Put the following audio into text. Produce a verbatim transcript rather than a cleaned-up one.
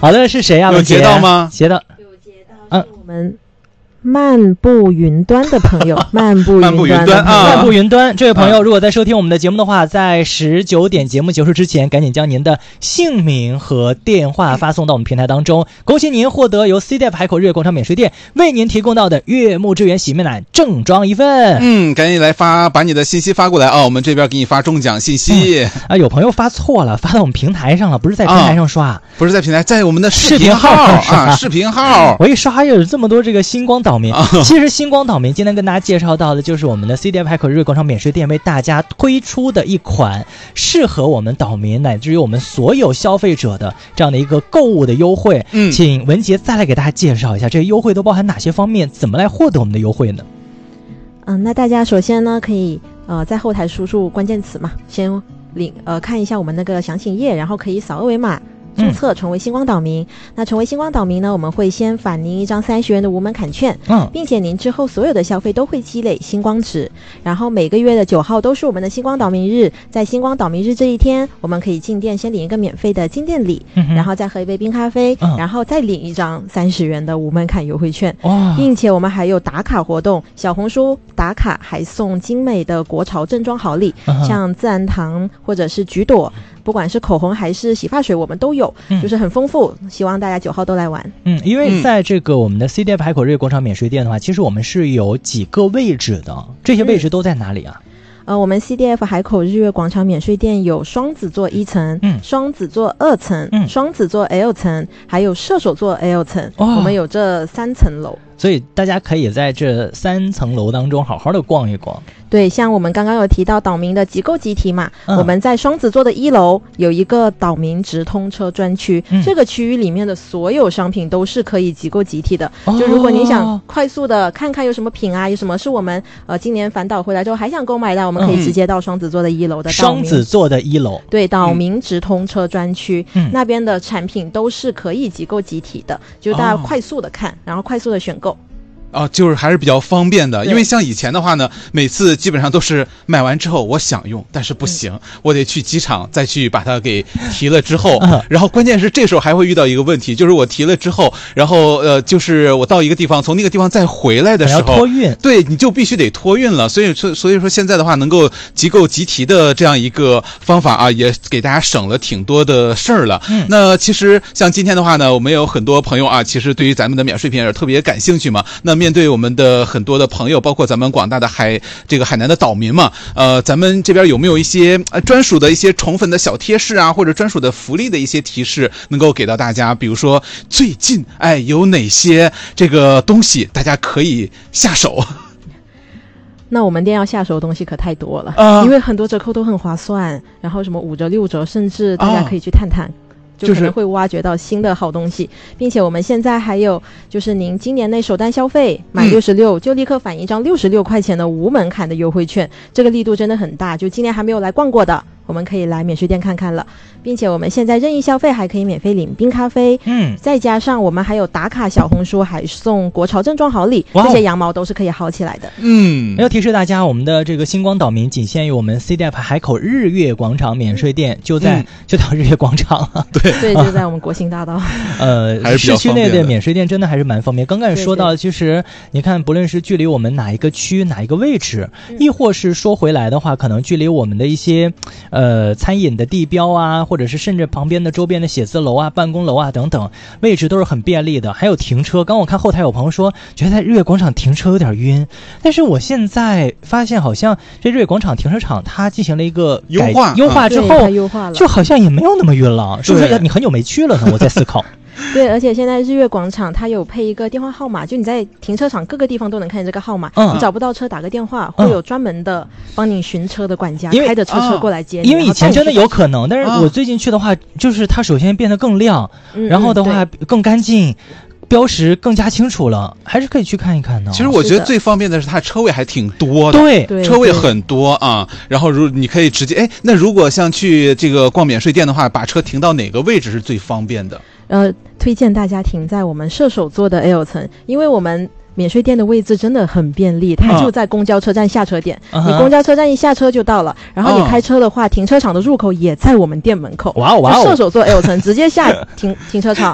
好的，是谁啊？ 有接到吗？ 接到， 有接到，是我们漫步云端的朋友，漫步漫步云端啊， 漫步云端，这位朋友如果在收听我们的节目的话，在十九点节目结束之前，赶紧将您的姓名和电话发送到我们平台当中。恭喜您获得由 C D F 海口日月广场免税店为您提供到的悦木之源洗面奶正装一份。 嗯，赶紧来发，把你的信息发过来啊，我们这边给你发中奖信息。 嗯、啊，有朋友发错了，发到我们平台上了，不是在平台上刷，啊、 不是在平台，在我们的视频号啊，视频号。 我一刷有这么多这个星光岛民。其实星光岛民今天跟大家介绍到的就是我们的 C D F 海口日月广场免税店为大家推出的一款适合我们岛民乃至于我们所有消费者的这样的一个购物的优惠。 嗯， 请文杰再来给大家介绍一下这个优惠都包含哪些方面，怎么来获得我们的优惠呢？ 嗯，那大家首先呢可以呃在后台输入关键词嘛，先领呃看一下我们那个详情页，然后可以扫二维码注册成为星光岛民、嗯、那成为星光岛民呢，我们会先返您一张三十元的无门槛券， 嗯， 并且您之后所有的消费都会积累星光值，然后每个月的九号都是我们的星光岛民日，在星光岛民日这一天，我们可以进店先领一个免费的进店礼、嗯、然后再喝一杯冰咖啡、嗯、然后再领一张三十元的无门槛优惠券、哦、并且我们还有打卡活动，小红书打卡还送精美的国潮正装好礼、嗯、像自然堂或者是橘朵，不管是口红还是洗发水我们都有、嗯、就是很丰富，希望大家九号都来玩。 嗯，因为在这个我们的 C D F 海口日月广场免税店的话，其实我们是有几个位置的，这些位置都在哪里啊？ 嗯呃，我们 C D F 海口日月广场免税店有双子座一层、嗯、双子座二层、嗯、双子座 L 层，还有射手座 L 层、哦、我们有这三层楼， 所以大家可以在这三层楼当中好好的逛一逛。 对，像我们刚刚有提到岛民的集购集体嘛、嗯、我们在双子座的一楼有一个岛民直通车专区、嗯、这个区域里面的所有商品都是可以集购集体的、哦、就如果你想快速的看看有什么品啊，有什么是我们呃今年返岛回来之后还想购买的，我们可以直接到双子座的一楼的岛民、 嗯、双子座的一楼， 对，岛民直通车专区、嗯、那边的产品都是可以集购集体的，就是大家快速的看、哦、然后快速的选购。 哦，就是还是比较方便的，因为像以前的话呢，每次基本上都是买完之后我想用，但是不行、嗯、我得去机场再去把它给提了之后、嗯、然后关键是这时候还会遇到一个问题，就是我提了之后，然后呃就是我到一个地方，从那个地方再回来的时候托运， 对，你就必须得托运了，所以说所以说现在的话能够集购集提的这样一个方法啊，也给大家省了挺多的事儿了、嗯、那其实像今天的话呢，我们有很多朋友啊，其实对于咱们的免税品也是特别感兴趣嘛，那面对我们的很多的朋友，包括咱们广大的海这个海南的岛民嘛，呃，咱们这边有没有一些呃专属的一些宠粉的小贴士啊，或者专属的福利的一些提示，能够给到大家？比如说最近哎有哪些这个东西大家可以下手？ 那我们店要下手的东西可太多了、呃、因为很多折扣都很划算，然后什么五折六折，甚至大家可以去探探、哦，就可能会挖掘到新的好东西、就是、并且我们现在还有就是您今年内首单消费满六十六就立刻返一张六十六块钱的无门槛的优惠券，这个力度真的很大，就今年还没有来逛过的我们可以来免税店看看了，并且我们现在任意消费还可以免费领冰咖啡，嗯，再加上我们还有打卡小红书还送国潮正装好礼，这些羊毛都是可以薅起来的。 嗯， 要提示大家，我们的这个星光岛民仅限于我们 C D F 海口日月广场免税店，就在、嗯、就到日月广场， 对对，就在我们国兴大道。 呃， 还是比较市区内的免税店真的还是蛮方便。刚刚也说到，其实你看，不论是距离我们哪一个区哪一个位置，亦或是说回来的话，可能距离我们的一些呃餐饮的地标啊，或者是甚至旁边的周边的写字楼啊、办公楼啊等等，位置都是很便利的。还有停车，刚我看后台有朋友说觉得在日月广场停车有点晕，但是我现在发现好像这日月广场停车场它进行了一个优化， 优化之后优化了， 就好像也没有那么晕了，是不是？你很久没去了呢？我在思考。 对，而且现在日月广场它有配一个电话号码，就你在停车场各个地方都能看见这个号码、嗯、你找不到车打个电话、嗯、会有专门的帮你寻车的管家开着车车过来接你、 哦、因为以前真的有可能，但是我最近去的话、哦、就是它首先变得更亮、嗯、然后的话更干净，标识更加清楚了，还是可以去看一看的。 其实我觉得最方便的是它车位还挺多的， 对， 车位很多啊。然后如你可以直接，哎，那如果像去这个逛免税店的话，把车停到哪个位置是最方便的？ 呃，推荐大家停在我们射手座的 L 层，因为我们免税店的位置真的很便利，它就在公交车站下车点、uh-huh. 你公交车站一下车就到了，然后你开车的话、uh-huh. 停车场的入口也在我们店门口。 哇哦哇哦， 射手座 L 层直接下停停车场